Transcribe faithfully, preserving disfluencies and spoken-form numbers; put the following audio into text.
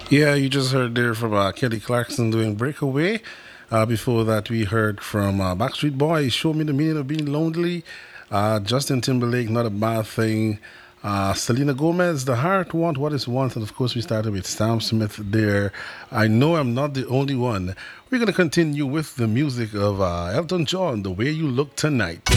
Yeah, you just heard there from uh, Kelly Clarkson doing Breakaway. Uh, before that, we heard from uh, Backstreet Boys, Show Me the Meaning of Being Lonely. Uh, Justin Timberlake, Not a Bad Thing. Uh, Selena Gomez, The Heart Want What Is Want. And of course, we started with Sam Smith there. I know I'm not the only one. We're going to continue with the music of uh, Elton John, The Way You Look Tonight.